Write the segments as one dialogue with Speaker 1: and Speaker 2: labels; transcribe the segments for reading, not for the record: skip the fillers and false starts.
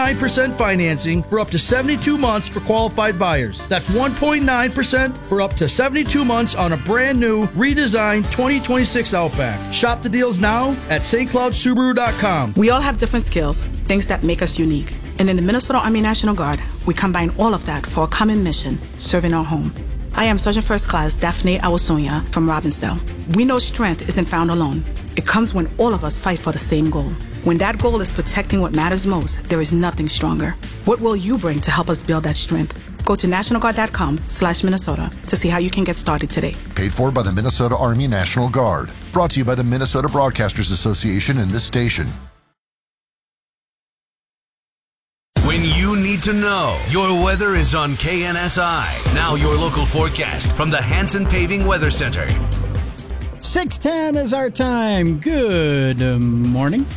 Speaker 1: 1.9% financing for up to 72 months for qualified buyers. That's 1.9% for up to 72 months on a brand new, redesigned 2026 Outback. Shop the deals now at stcloudsubaru.com.
Speaker 2: We all have different skills, things that make us unique. And in the Minnesota Army National Guard, we combine all of that for a common mission, serving our home. I am Sergeant First Class Daphne Awasonya from Robbinsdale. We know strength isn't found alone. It comes when all of us fight for the same goal. When that goal is protecting what matters most, there is nothing stronger. What will you bring to help us build that strength? Go to nationalguard.com/Minnesota to see how you can get started today.
Speaker 3: Paid for by the Minnesota Army National Guard. Brought to you by the Minnesota Broadcasters Association and this station.
Speaker 4: When you need to know, your weather is on KNSI. Now your local forecast from the Hanson Paving Weather Center.
Speaker 5: 6:10 is our time. Good morning.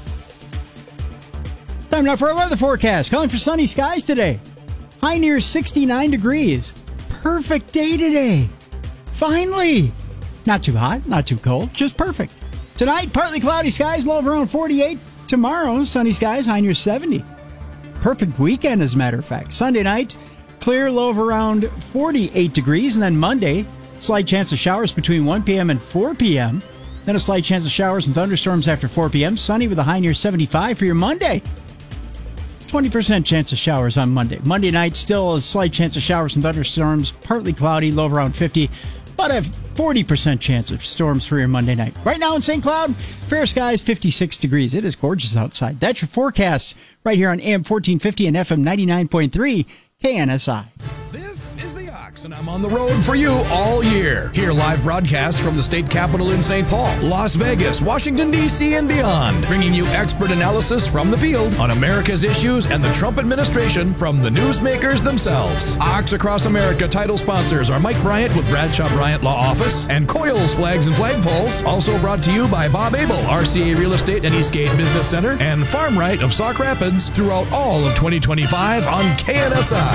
Speaker 5: It's time now for our weather forecast. Calling for sunny skies today. High near 69 degrees. Perfect day today. Finally. Not too hot, not too cold, just perfect. Tonight, partly cloudy skies, low of around 48. Tomorrow, sunny skies, high near 70. Perfect weekend, as a matter of fact. Sunday night, clear, low of around 48 degrees. And then Monday, slight chance of showers between 1 p.m. and 4 p.m. Then a slight chance of showers and thunderstorms after 4 p.m. Sunny with a high near 75 for your Monday. 20% chance of showers on Monday. Monday night, still a slight chance of showers and thunderstorms. Partly cloudy, low of around 50. But a 40% chance of storms for your Monday night. Right now in St. Cloud, fair skies, 56 degrees. It is gorgeous outside. That's your forecast right here on AM 1450 and FM 99.3 KNSI.
Speaker 6: This is the Ox, and I'm on the road for you all year. Hear live broadcasts from the state capitol in St. Paul, Las Vegas, Washington, D.C., and beyond, bringing you expert analysis from the field on America's issues and the Trump administration from the newsmakers themselves. Ox Across America title sponsors are Mike Bryant with Bradshaw Bryant Law Office and Coyle's Flags and Flagpoles. Also brought to you by Bob Abel, RCA Real Estate and Eastgate Business Center, and Farm Right of Sauk Rapids throughout all of 2025 on KNSI.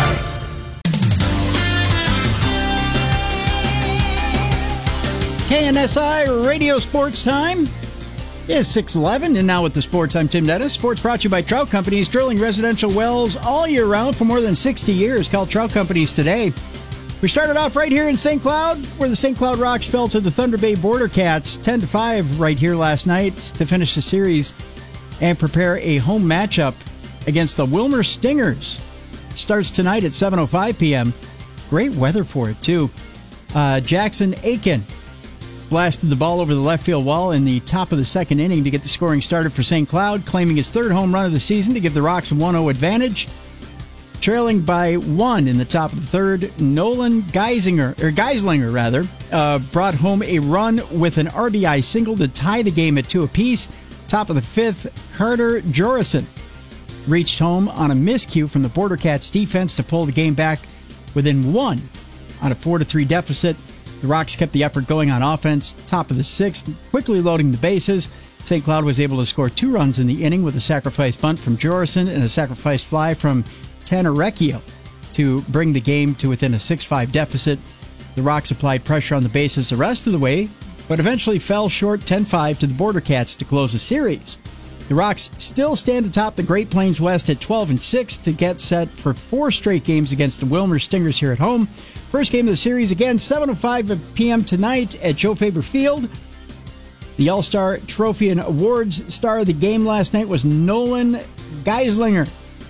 Speaker 5: KNSI Radio Sports Time is 6:11, and now with the sports, I'm Tim Dennis. Sports brought to you by Trout Companies, drilling residential wells all year round for more than 60 years. Call Trout Companies today. We started off right here in St. Cloud, where the St. Cloud Rocks fell to the Thunder Bay Border Cats 10-5 right here last night to finish the series and prepare a home matchup against the Wilmer Stingers. Starts tonight at 7:05 p.m. Great weather for it, too. Jackson Aiken blasted the ball over the left field wall in the top of the second inning to get the scoring started for St. Cloud, claiming his third home run of the season to give the Rocks a 1-0 advantage. Trailing by 1 in the top of the third, Nolan Geislinger brought home a run with an RBI single to tie the game at 2 apiece. Top of the fifth, Carter Jorison reached home on a miscue from the Border Cats defense to pull the game back within 1 on a 4-3 deficit. The Rocks kept the effort going on offense. Top of the sixth, quickly loading the bases. St. Cloud was able to score 2 runs in the inning with a sacrifice bunt from Jorison and a sacrifice fly from Tanarecchio to bring the game to within a 6-5 deficit. The Rocks applied pressure on the bases the rest of the way, but eventually fell short 10-5 to the Border Cats to close the series. The Rocks still stand atop the Great Plains West at 12-6 to get set for 4 straight games against the Wilmer Stingers here at home. First game of the series, again, 7:05 p.m. tonight at Joe Faber Field. The All-Star Trophy and Awards star of the game last night was Nolan Geislinger.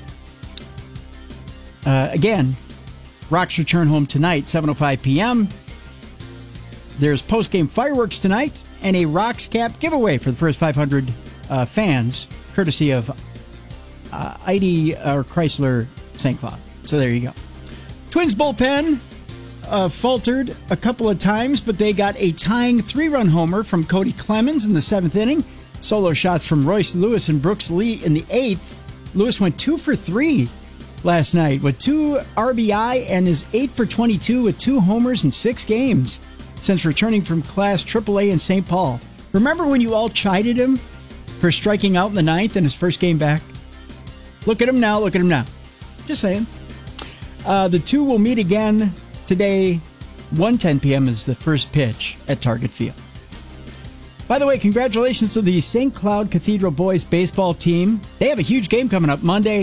Speaker 5: Again, Rocks return home tonight, 7:05 p.m. There's post-game fireworks tonight and a Rocks cap giveaway for the first 500 fans, courtesy of ID or Chrysler St. Cloud. So there you go. Twins bullpen faltered a couple of times, but they got a tying 3-run homer from Cody Clemens in the 7th inning. Solo shots from Royce Lewis and Brooks Lee in the 8th. Lewis went 2 for 3 last night with 2 RBI and is 8 for 22 with 2 homers in 6 games since returning from Class AAA in St. Paul. Remember when you all chided him for striking out in the 9th in his first game back? Look at him now, look at him now. Just saying. The two will meet again today. 1:10 p.m. is the first pitch at Target Field. By the way, congratulations to the St. Cloud Cathedral boys baseball team. They have a huge game coming up Monday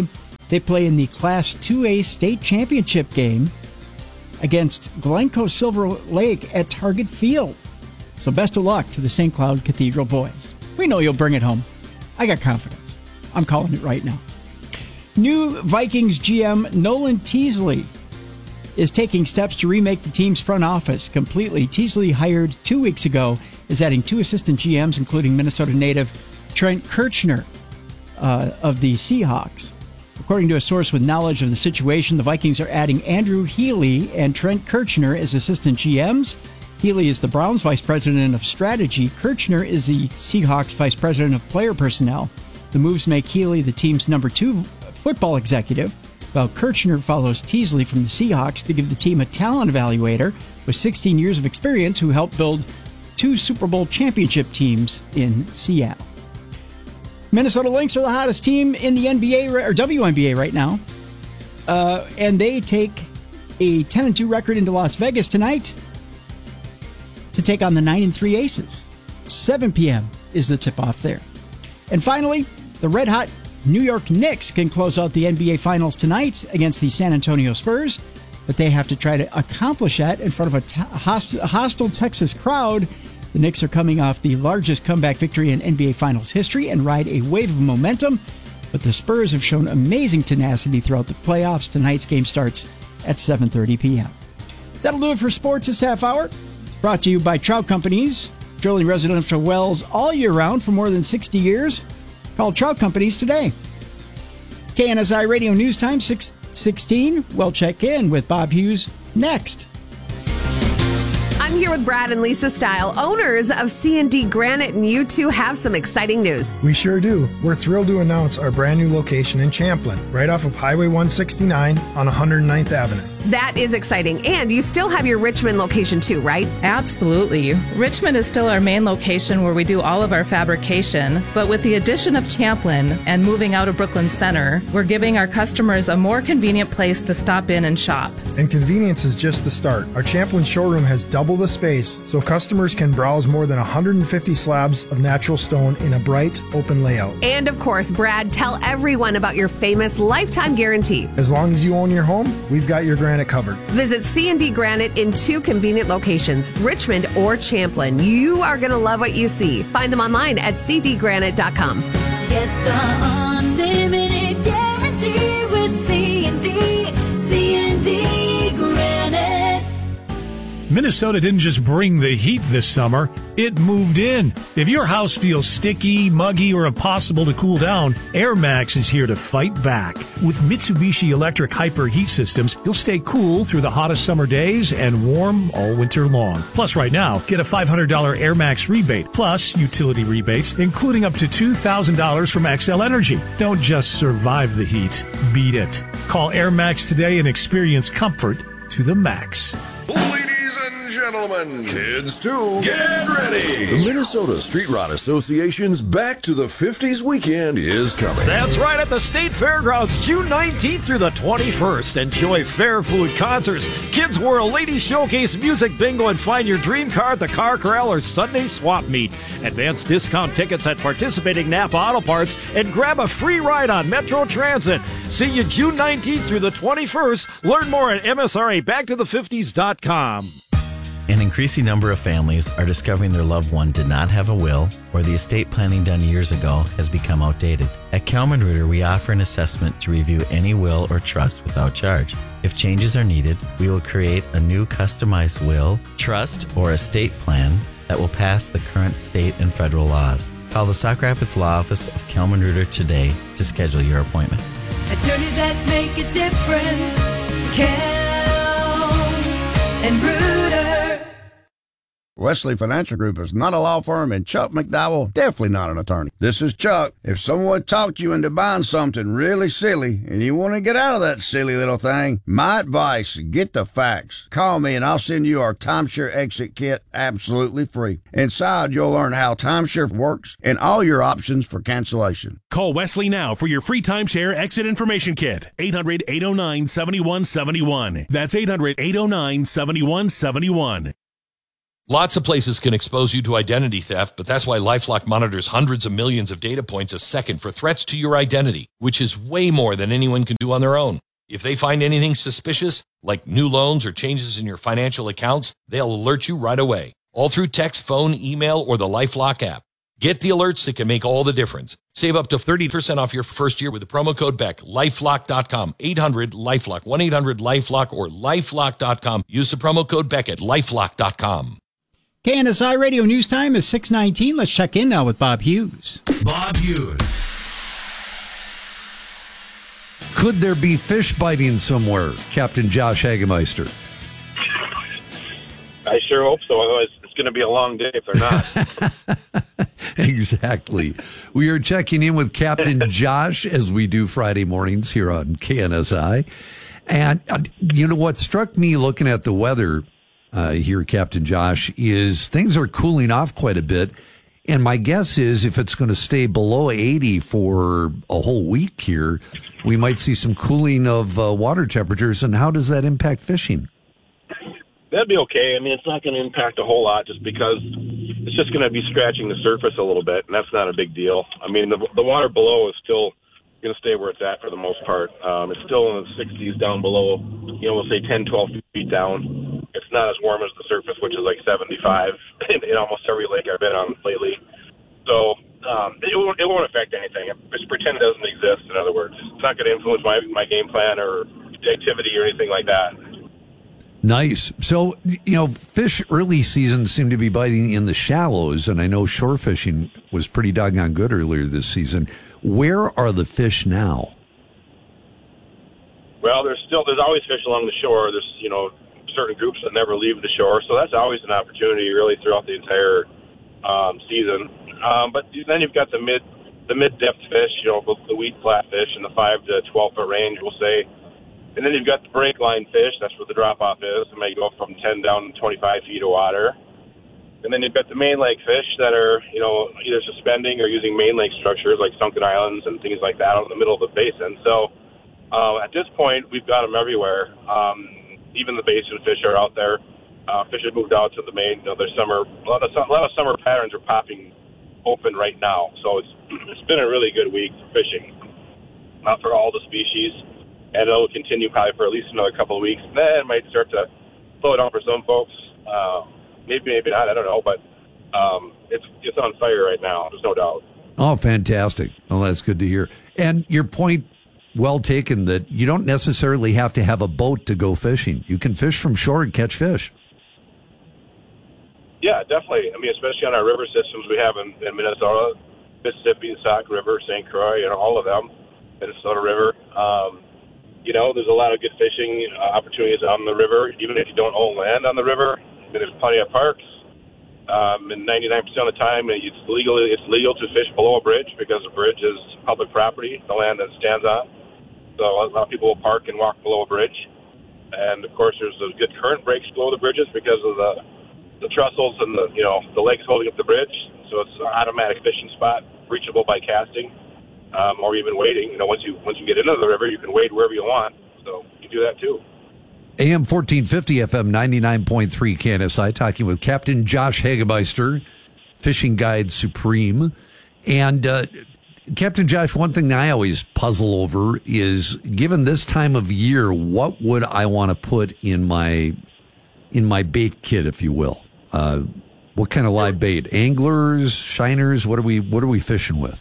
Speaker 5: They play in the Class 2A state championship game against Glencoe Silver Lake at Target Field. So best of luck to the St. Cloud Cathedral boys. We know you'll bring it home. I got confidence. I'm calling it right now. New Vikings GM Nolan Teasley is taking steps to remake the team's front office completely. Teasley, hired 2 weeks ago, is adding 2 assistant GMs, including Minnesota native Trent Kirchner of the Seahawks. According to a source with knowledge of the situation, the Vikings are adding Andrew Healy and Trent Kirchner as assistant GMs. Healy is the Browns' vice president of strategy. Kirchner is the Seahawks' vice president of player personnel. The moves make Healy the team's number 2 football executive, while Kirchner follows Teasley from the Seahawks to give the team a talent evaluator with 16 years of experience who helped build 2 Super Bowl championship teams in Seattle. Minnesota Lynx are the hottest team in the NBA or WNBA right now, and they take a 10-2 record into Las Vegas tonight to take on the 9-3 Aces. 7 p.m. is the tip-off there. And finally, the red-hot New York Knicks can close out the NBA Finals tonight against the San Antonio Spurs, but they have to try to accomplish that in front of a hostile Texas crowd. The Knicks are coming off the largest comeback victory in NBA Finals history and ride a wave of momentum, but the Spurs have shown amazing tenacity throughout the playoffs. Tonight's game starts at 7:30 p.m. That'll do it for sports this half hour. It's brought to you by Trout Companies, drilling residential wells all year round for more than 60 years. Call Trout Companies today. KNSI Radio News Time 6:16. We'll check in with Bob Hughes next.
Speaker 7: I'm here with Brad and Lisa Stile, owners of C&D Granite, and you two have some exciting news.
Speaker 8: We sure do. We're thrilled to announce our brand new location in Champlin, right off of Highway 169 on 109th Avenue.
Speaker 7: That is exciting. And you still have your Richmond location too, right?
Speaker 9: Absolutely. Richmond is still our main location where we do all of our fabrication, but with the addition of Champlin and moving out of Brooklyn Center, we're giving our customers a more convenient place to stop in and shop.
Speaker 8: And convenience is just the start. Our Champlin showroom has double the space, so customers can browse more than 150 slabs of natural stone in a bright, open layout.
Speaker 7: And of course, Brad, tell everyone about your famous lifetime guarantee.
Speaker 8: As long as you own your home, we've got your granite covered.
Speaker 7: Visit C&D Granite in 2 convenient locations, Richmond or Champlin. You are going to love what you see. Find them online at cdgranite.com.
Speaker 10: Get the unlimited guarantee with C&D Granite.
Speaker 11: Minnesota didn't just bring the heat this summer, it moved in. If your house feels sticky, muggy, or impossible to cool down, Air Max is here to fight back. With Mitsubishi electric hyper heat systems, you'll stay cool through the hottest summer days and warm all winter long. Plus, right now, get a $500 Air Max rebate, plus utility rebates, including up to $2,000 from XL Energy. Don't just survive the heat, beat it. Call Air Max today and experience comfort to the max.
Speaker 12: Gentlemen, kids too, get ready! The Minnesota Street Rod Association's Back to the 50s weekend is coming.
Speaker 13: That's right, at the State Fairgrounds, June 19th through the 21st. Enjoy fair food, concerts, Kids World, Ladies Showcase, music bingo, and find your dream car at the Car Corral or Sunday Swap Meet. Advanced discount tickets at participating Napa Auto Parts and grab a free ride on Metro Transit. See you June 19th through the 21st. Learn more at MSRABackToThe50s.com.
Speaker 14: An increasing number of families are discovering their loved one did not have a will, or the estate planning done years ago has become outdated. At Kelman Reuter, we offer an assessment to review any will or trust without charge. If changes are needed, we will create a new customized will, trust, or estate plan that will pass the current state and federal laws. Call the Sauk Rapids Law Office of Kelman Reuter today to schedule your appointment.
Speaker 10: Attorneys that make a difference. Kelman and Reuter.
Speaker 15: Wesley Financial Group is not a law firm, and Chuck McDowell definitely not an attorney. This is Chuck. If someone talked you into buying something really silly and you want to get out of that silly little thing, my advice, get the facts. Call me and I'll send you our timeshare exit kit absolutely free. Inside, you'll learn how timeshare works and all your options for cancellation.
Speaker 16: Call Wesley now for your free timeshare exit information kit. 800-809-7171. That's 800-809-7171.
Speaker 17: Lots of places can expose you to identity theft, but that's why LifeLock monitors hundreds of millions of data points a second for threats to your identity, which is way more than anyone can do on their own. If they find anything suspicious, like new loans or changes in your financial accounts, they'll alert you right away, all through text, phone, email, or the LifeLock app. Get the alerts that can make all the difference. Save up to 30% off your first year with the promo code BECK. LifeLock.com, 800-LifeLock, 1-800-LifeLock, or LifeLock.com. Use the promo code BECK at LifeLock.com.
Speaker 5: KNSI Radio News Time is 6:19. Let's check in now with Bob Hughes.
Speaker 18: Bob Hughes. Could there be fish biting somewhere, Captain Josh Hagemeister?
Speaker 19: I sure hope so. Otherwise, it's going to be a long day if they're not.
Speaker 18: Exactly. We are checking in with Captain Josh, as we do Friday mornings here on KNSI. And you know what struck me looking at the weather here, Captain Josh, is things are cooling off quite a bit. And my guess is if it's going to stay below 80 for a whole week here, we might see some cooling of water temperatures. And how does that impact fishing?
Speaker 19: That'd be okay. I mean, it's not going to impact a whole lot just because it's just going to be scratching the surface a little bit, and that's not a big deal. I mean, the water below is still going to stay where it's at for the most part. It's still in the 60s down below, we'll say 10, 12 feet down. It's not as warm as the surface, which is like 75 in almost every lake I've been on lately. So it won't affect anything. Just pretend it doesn't exist, in other words. It's not going to influence my game plan or activity or anything like that.
Speaker 18: Nice. So, fish early season seem to be biting in the shallows, and I know shore fishing was pretty doggone good earlier this season. Where are the fish now?
Speaker 19: Well, there's always fish along the shore. There's, certain groups that never leave the shore, so that's always an opportunity really throughout the entire season. But then you've got the mid-depth fish, the weed flatfish in the 5 to 12 foot range, we'll say. And then you've got the break line fish. That's where the drop-off is. It may go from 10 down to 25 feet of water. And then you've got the main lake fish that are, either suspending or using main lake structures like sunken islands and things like that out in the middle of the basin. So at this point, we've got them everywhere. Even the basin fish are out there. Fish have moved out to the main. There's a lot of summer patterns are popping open right now. So it's been a really good week for fishing, not for all the species. And it'll continue probably for at least another couple of weeks. Then it might start to slow down for some folks. Maybe not. I don't know. But it's on fire right now. There's no doubt.
Speaker 18: Oh, fantastic. Well, that's good to hear. And your point, well taken, that you don't necessarily have to have a boat to go fishing. You can fish from shore and catch fish.
Speaker 19: Yeah, definitely. I mean, especially on our river systems we have in Minnesota, Mississippi, the Sauk River, St. Croix, all of them, Minnesota River. There's a lot of good fishing opportunities on the river, even if you don't own land on the river. I mean, there's plenty of parks. And 99% of the time, it's legal to fish below a bridge because a bridge is public property, the land that it stands on. So a lot of people will park and walk below a bridge. And, of course, there's those good current breaks below the bridges because of the trussels and the legs holding up the bridge. So it's an automatic fishing spot, reachable by casting. Or even wading. Once you get into the river, you can wade wherever you want. So you do that too.
Speaker 18: AM 1450, FM 99.3 KNSI, talking with Captain Josh Hagemeister, Fishing Guide Supreme. And Captain Josh, one thing that I always puzzle over is, given this time of year, what would I want to put in my bait kit, if you will? What kind of live bait? Anglers, shiners? What are we fishing with?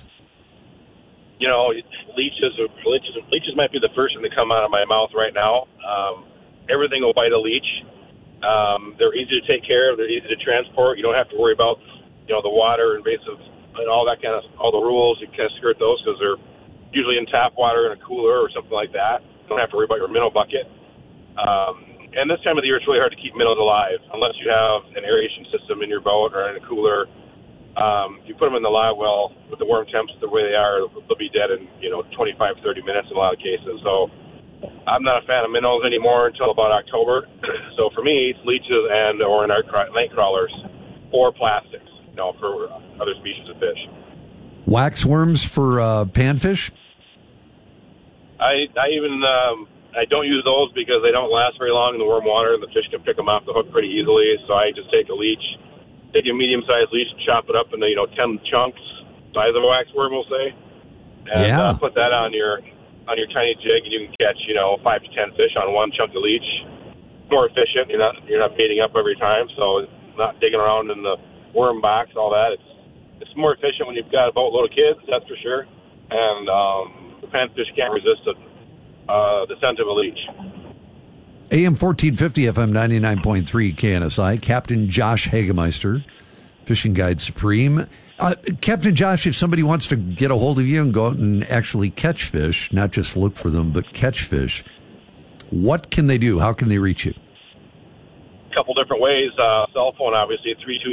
Speaker 19: Leeches might be the first thing to come out of my mouth right now. Everything will bite a leech. They're easy to take care of. They're easy to transport. You don't have to worry about, the water, invasive, and all that all the rules. You kind of skirt those because they're usually in tap water in a cooler or something like that. You don't have to worry about your minnow bucket. And this time of the year, it's really hard to keep minnows alive unless you have an aeration system in your boat or in a cooler. If you put them in the live well with the warm temps the way they are, they'll be dead in 25, 30 minutes in a lot of cases. So I'm not a fan of minnows anymore until about October. So for me, it's leeches or night crawlers or plastics, for other species of fish.
Speaker 18: Waxworms for panfish?
Speaker 19: I I don't use those because they don't last very long in the warm water, and the fish can pick them off the hook pretty easily. So I just take a medium-sized leech, and chop it up into 10 chunks, size of a waxworm, we'll say, and put that on your tiny jig, and you can catch 5 to 10 fish on one chunk of leech. More efficient. You're not baiting up every time, so it's not digging around in the worm box, all that. It's more efficient when you've got a boatload of kids, that's for sure. And the panfish can't resist the scent of a leech.
Speaker 18: AM 1450, FM 99.3 KNSI. Captain Josh Hagemeister, Fishing Guide Supreme. Captain Josh, if somebody wants to get a hold of you and go out and actually catch fish, not just look for them, but catch fish, what can they do? How can they reach you?
Speaker 19: A couple different ways. Cell phone, obviously,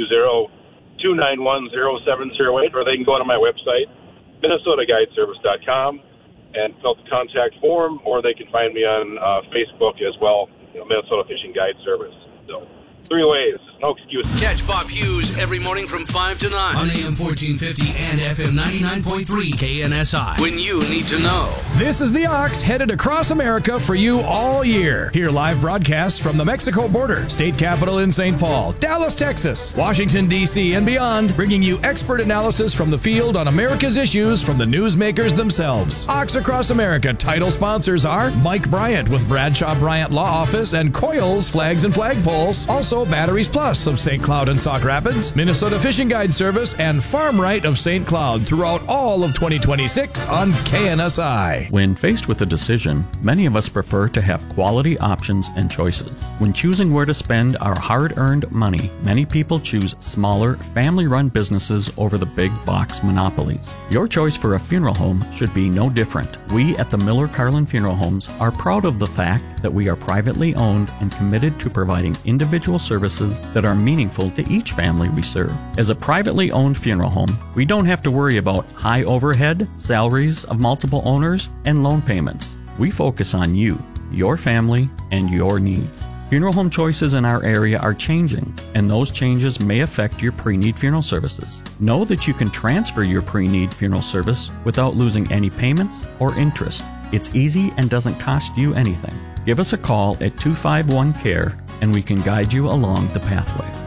Speaker 19: 320-291-0708, or they can go to my website, MinnesotaGuideservice.com, and fill out the contact form, or they can find me on Facebook as well, Minnesota Fishing Guide Service. So, 3 ways. No excuse.
Speaker 4: Catch Bob Hughes every morning from 5 to 9 on AM 1450 and FM 99.3 KNSI. When you need to know.
Speaker 6: This is the Ox headed across America for you all year. Hear live broadcasts from the Mexico border, state capital in St. Paul, Dallas, Texas, Washington, D.C., and beyond, bringing you expert analysis from the field on America's issues from the newsmakers themselves. Ox Across America title sponsors are Mike Bryant with Bradshaw Bryant Law Office and Coils Flags and Flagpoles. Also, Batteries Plus of St. Cloud and Sauk Rapids, Minnesota Fishing Guide Service, and Farm Right of St. Cloud throughout all of 2026 on KNSI.
Speaker 20: When faced with a decision, many of us prefer to have quality options and choices. When choosing where to spend our hard-earned money, many people choose smaller, family-run businesses over the big box monopolies. Your choice for a funeral home should be no different. We at the Miller Carlin Funeral Homes are proud of the fact that we are privately owned and committed to providing individual services that are meaningful to each family we serve. As a privately owned funeral home, we don't have to worry about high overhead, salaries of multiple owners, and loan payments. We focus on you, your family, and your needs. Funeral home choices in our area are changing, and those changes may affect your pre-need funeral services. Know that you can transfer your pre-need funeral service without losing any payments or interest. It's easy and doesn't cost you anything. Give us a call at 251-CARE, and we can guide you along the pathway.